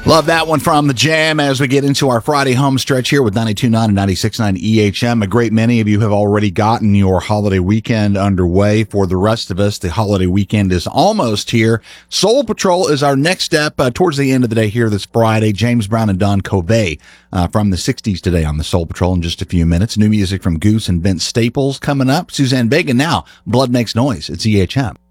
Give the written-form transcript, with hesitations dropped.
Love that one from the Jam as we get into our Friday home stretch here with 92.9 and 96.9 EHM. A great many of you have already gotten your holiday weekend underway. For the rest of us, the holiday weekend is almost here. Soul Patrol is our next step towards the end of the day here this Friday. James Brown and Don Covey from the 60s today on the Soul Patrol in just a few minutes. New music from Goose and Vince Staples coming up. Suzanne Vega now. Blood Makes Noise. It's EHM.